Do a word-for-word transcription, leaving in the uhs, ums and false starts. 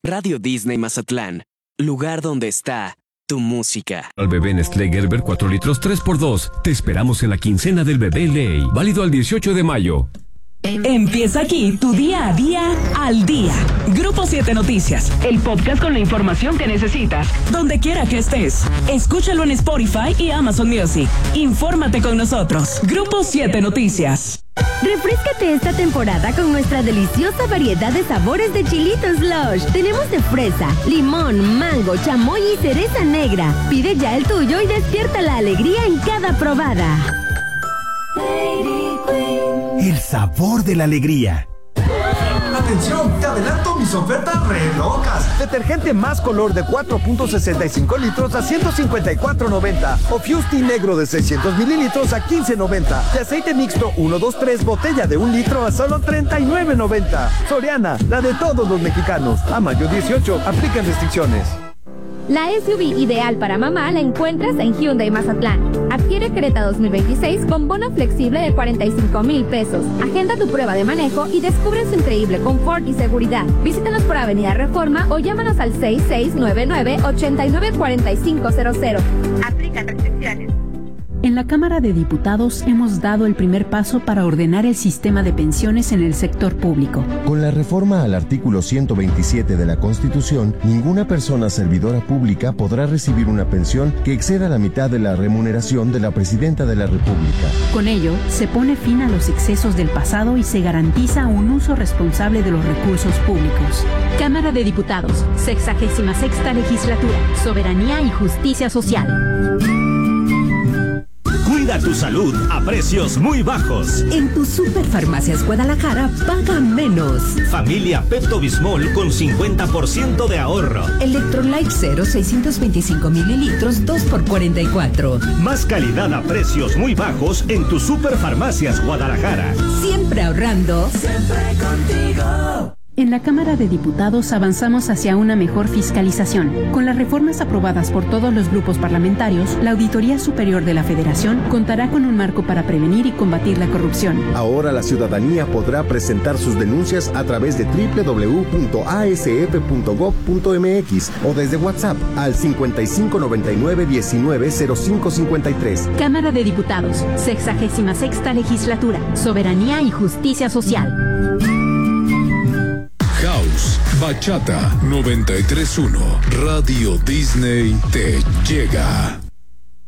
Radio Disney Mazatlán, lugar donde está tu música. Al bebé Nestlé Gerber cuatro litros tres por dos. Te esperamos en la quincena del bebé Ley. Válido al dieciocho de mayo. Empieza aquí tu día a día al día. Grupo siete Noticias, el podcast con la información que necesitas, donde quiera que estés. Escúchalo en Spotify y Amazon Music. Infórmate con nosotros. Grupo siete Noticias. Refréscate esta temporada con nuestra deliciosa variedad de sabores de chilitos Lush. Tenemos de fresa, limón, mango, chamoy y cereza negra. Pide ya el tuyo y despierta la alegría en cada probada. El sabor de la alegría. ¡Atención! ¡Te adelanto mis ofertas re locas! Detergente más color de cuatro punto sesenta y cinco litros a ciento cincuenta y cuatro noventa. O Fusti negro de seiscientos mililitros a quince noventa. Y aceite mixto uno dos tres botella de un litro a solo treinta y nueve noventa. Soriana, la de todos los mexicanos. A mayo dieciocho, aplican restricciones. La S U V ideal para mamá la encuentras en Hyundai Mazatlán. Adquiere Creta dos mil veintiséis con bono flexible de cuarenta y cinco mil pesos. Agenda tu prueba de manejo y descubre su increíble confort y seguridad. Visítanos por Avenida Reforma o llámanos al seis seis nueve nueve, ocho nueve cuatro cinco cero cero. Aplican restricciones. En la Cámara de Diputados hemos dado el primer paso para ordenar el sistema de pensiones en el sector público. Con la reforma al artículo ciento veintisiete de la Constitución, ninguna persona servidora pública podrá recibir una pensión que exceda la mitad de la remuneración de la Presidenta de la República. Con ello, se pone fin a los excesos del pasado y se garantiza un uso responsable de los recursos públicos. Cámara de Diputados, sexagésima sexta legislatura, soberanía y justicia social. Cuida tu salud a precios muy bajos. En tu Superfarmacias Guadalajara paga menos. Familia Pepto-Bismol con cincuenta por ciento de ahorro. Electrolyte Cero seiscientos veinticinco mililitros dos por cuarenta y cuatro. Más calidad a precios muy bajos en tu Superfarmacias Guadalajara. Siempre ahorrando. Siempre contigo. En la Cámara de Diputados avanzamos hacia una mejor fiscalización. Con las reformas aprobadas por todos los grupos parlamentarios, la Auditoría Superior de la Federación contará con un marco para prevenir y combatir la corrupción. Ahora la ciudadanía podrá presentar sus denuncias a través de doble u doble u doble u punto a s f punto gob punto m x o desde WhatsApp al cincuenta y cinco noventa y nueve diecinueve cero cinco cincuenta y tres. Cámara de Diputados, sexagésima sexta legislatura, soberanía y justicia social. House, Bachata noventa y tres punto uno, Radio Disney te llega.